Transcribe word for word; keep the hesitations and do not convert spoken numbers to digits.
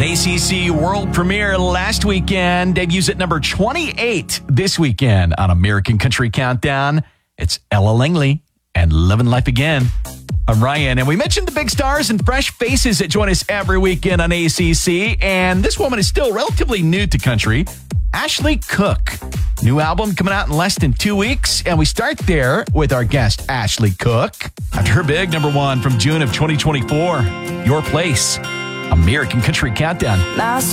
A C C world premiere last weekend, debuts at number twenty-eight this weekend on American Country Countdown. It's Ella Langley and Living Life Again. I'm Ryan, and we mentioned the big stars and fresh faces that join us every weekend on A C C, and this woman is still relatively new to country, Ashley Cooke. New album coming out in less than two weeks, and we start there with our guest, Ashley Cooke. After her big number one from June of twenty twenty-four, Your Place, American Country Countdown. Last